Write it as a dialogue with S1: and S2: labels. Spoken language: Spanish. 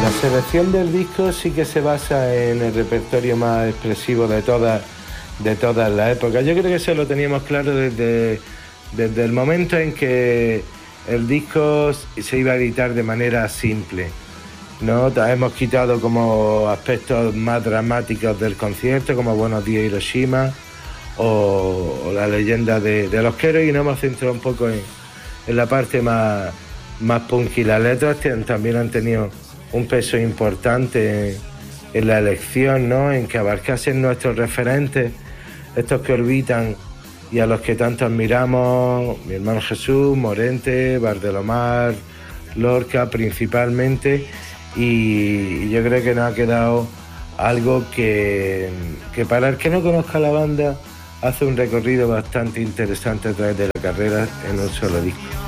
S1: La selección del disco sí que se basa en el repertorio más expresivo de todas las épocas. Yo creo que eso lo teníamos claro desde el momento en que el disco se iba a editar de manera simple, ¿no? Hemos quitado como aspectos más dramáticos del concierto, como Buenos días Hiroshima o la leyenda de los Keros, y nos hemos centrado un poco en la parte más punky. Las letras también han tenido un peso importante en la elección, ¿no? En que abarcasen nuestros referentes, estos que orbitan y a los que tanto admiramos, mi hermano Jesús, Morente, Bardelomar, Lorca principalmente, y yo creo que nos ha quedado algo que para el que no conozca la banda hace un recorrido bastante interesante a través de la carrera en un solo disco.